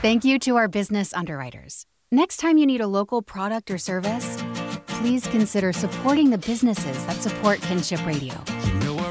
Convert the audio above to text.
Thank you to our business underwriters. Next time you need a local product or service, please consider supporting the businesses that support Kinship Radio. You know